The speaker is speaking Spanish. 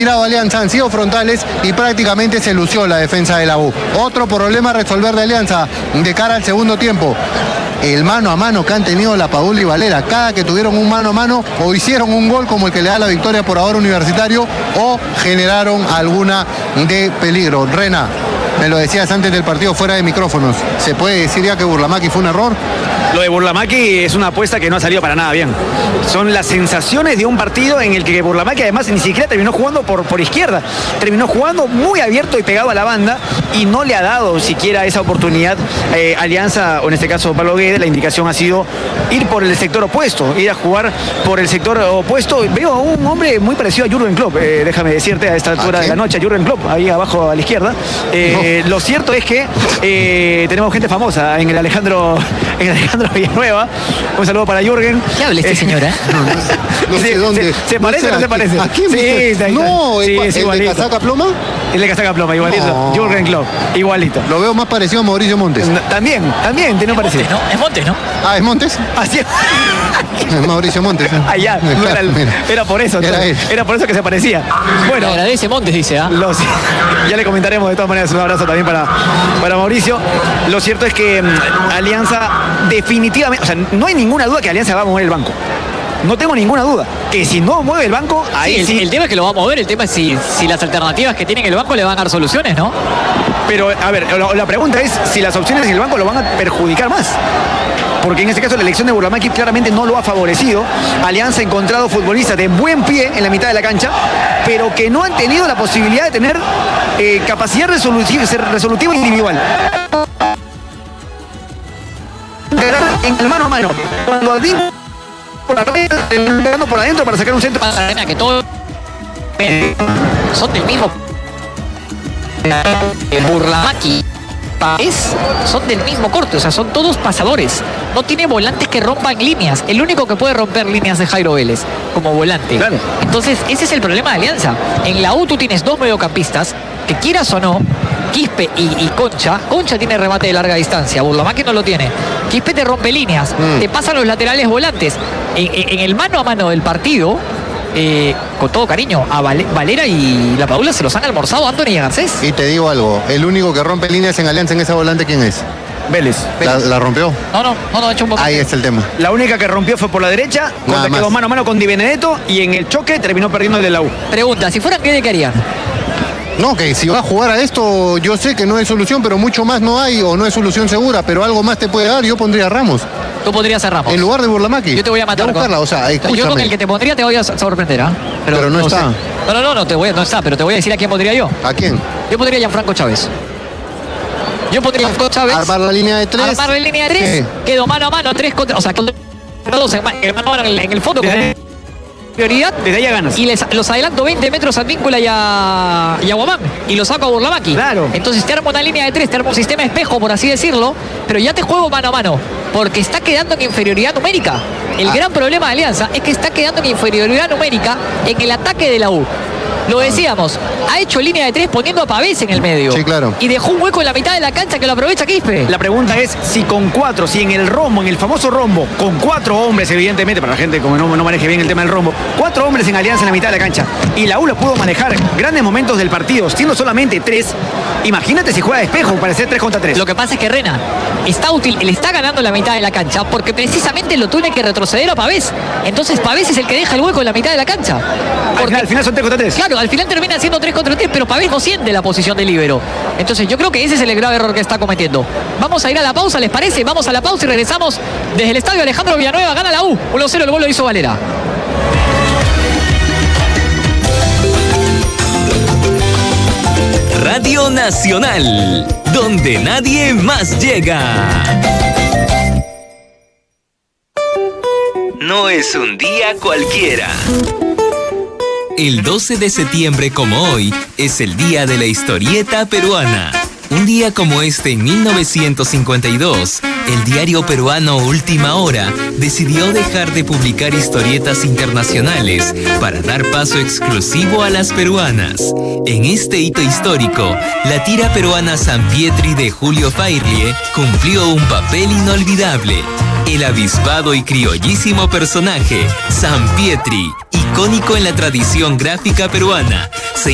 tirado Alianza han sido frontales y prácticamente se lució la defensa de la U. Otro problema a resolver de Alianza de cara al segundo tiempo. El mano a mano que han tenido la Padula y Valera. Cada que tuvieron un mano a mano o hicieron un gol como el que le da la victoria por ahora Universitario o generaron alguna de peligro. Rena, me lo decías antes del partido fuera de micrófonos. ¿Se puede decir ya que Burlamaqui fue un error? Lo de Burlamaqui es una apuesta que no ha salido para nada bien. Son las sensaciones de un partido en el que Burlamaqui además ni siquiera terminó jugando por izquierda. Terminó jugando muy abierto y pegado a la banda y no le ha dado siquiera esa oportunidad Alianza, o en este caso Pablo Guedes. La indicación ha sido ir por el sector opuesto, ir a jugar por el sector opuesto. Veo a un hombre muy parecido a Jürgen Klopp, déjame decirte a esta altura de la noche, a Jürgen Klopp, ahí abajo a la izquierda. Lo cierto es que tenemos gente famosa en el Alejandro Villanueva. Un saludo para Jürgen. ¿Qué habla este señor, eh? No sé dónde. ¿Se parece o no se parece? ¿A quién? Sí, no, sí, ¿el de casaca ploma? El de casaca ploma, igualito. No. Jürgen Klopp, igualito. Lo veo más parecido a Mauricio Montes. También, tiene un parecido. ¿No? Es Montes, ¿no? Ah, ¿es Montes? Así es. Es Mauricio Montes. Allá, era por eso. Era por eso que se parecía. Bueno, le agradece Montes, dice, ¿ah? Ya le comentaremos de todas maneras. Un abrazo también para Mauricio. Lo cierto es que Alianza definitivamente, o sea, no hay ninguna duda que Alianza va a mover el banco. No tengo ninguna duda que si no mueve el banco, ahí sí. El tema es que lo va a mover, el tema es si las alternativas que tiene el banco le van a dar soluciones, ¿no? Pero, a ver, la pregunta es si las opciones en el banco lo van a perjudicar más. Porque en este caso la elección de Burlamaqui claramente no lo ha favorecido. Alianza ha encontrado futbolistas de buen pie en la mitad de la cancha, pero que no han tenido la posibilidad de tener capacidad resolutiva individual. En el mano a mano. Cuando Adín por la red, pegando por adentro para sacar un centro. Para que todos son del mismo. Burlamaqui, Páez son del mismo corte, o sea, son todos pasadores. No tiene volantes que rompan líneas. El único que puede romper líneas es Jairo Vélez, como volante. Claro. Entonces, ese es el problema de Alianza. En la U tú tienes dos mediocampistas, que quieras o no, Quispe y Concha. Concha tiene remate de larga distancia, Burlamaqui no lo tiene. Quispe te rompe líneas, te pasan los laterales volantes. En el mano a mano del partido, con todo cariño, a Valera y la Padula se los han almorzado Anthony y Garcés. Y te digo algo, el único que rompe líneas en Alianza en esa volante, ¿quién es? Vélez. ¿La rompió? No, ha hecho un poco. Ahí está el tema. La única que rompió fue por la derecha, cuando quedó mano a mano con Di Benedetto y en el choque terminó perdiendo el de la U. Pregunta, si fueran Guedes, ¿qué harían? No, que si va a jugar a esto, yo sé que no hay solución, pero mucho más no hay, o no es solución segura, pero algo más te puede dar. Yo pondría a Ramos. Tú podrías ser Ramos. En lugar de Burlamaqui. Yo te voy a matar. O sea, escúchame. Yo con el que te pondría te voy a sorprender, ¿ah? Pero no está. Sé. No está, pero te voy a decir a quién pondría yo. ¿A quién? Yo pondría a Gianfranco Chávez. Armar la línea de 3. Armar la línea de 3. Quedo mano a mano, 3 contra. O sea, contra 2 mano a mano en el fondo. Prioridad. Desde ahí a ganas. Y los adelanto 20 metros a Advíncula y a Guamán. Y los saco a Burlamaqui. Claro. Entonces te armo una línea de 3, te armo un sistema espejo, por así decirlo. Pero ya te juego mano a mano. Porque está quedando en inferioridad numérica. El gran problema de Alianza es que está quedando en inferioridad numérica en el ataque de la U. Lo decíamos, ha hecho línea de 3 poniendo a Pavés en el medio. Sí, claro. Y dejó un hueco en la mitad de la cancha que lo aprovecha Quispe. La pregunta es si con 4, si en el rombo, en el famoso rombo, con 4 hombres, evidentemente, para la gente como no maneje bien el tema del rombo, 4 hombres en Alianza en la mitad de la cancha, y la U lo pudo manejar grandes momentos del partido, siendo solamente 3, imagínate si juega de espejo para ser 3 contra 3. Lo que pasa es que Rena le está ganando la mitad de la cancha porque precisamente lo tiene que retroceder a Pavés. Entonces Pavés es el que deja el hueco en la mitad de la cancha. Porque, al final son 3 contra 3. Claro, al final termina siendo 3 contra 3, pero Pavés no siente la posición de líbero. Entonces yo creo que ese es el grave error que está cometiendo. Vamos a ir a la pausa, ¿les parece? Vamos a la pausa y regresamos desde el estadio Alejandro Villanueva. Gana la U, 1-0, el gol lo hizo Valera. Radio Nacional, donde nadie más llega. No es un día cualquiera. El 12 de septiembre, como hoy, es el Día de la Historieta Peruana. Un día como este, en 1952, el diario peruano Última Hora decidió dejar de publicar historietas internacionales para dar paso exclusivo a las peruanas. En este hito histórico, la tira peruana San Pietri de Julio Fairlie cumplió un papel inolvidable. El avispado y criollísimo personaje, San Pietri, icónico en la tradición gráfica peruana, se